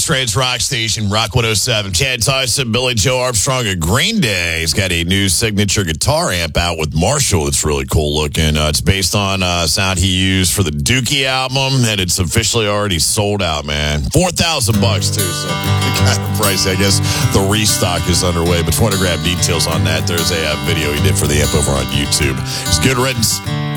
Straits Rock Station, Rock 107. Chad Tyson, Billy Joe Armstrong of Green Day. He's got a new signature guitar amp out with Marshall. It's really cool looking. It's based on sound he used for the Dookie album, and it's officially already sold out, man. $4,000 too, so kind of pricey. I guess the restock is underway, but if you want to grab details on that, there's a video he did for the amp over on YouTube. It's good riddance.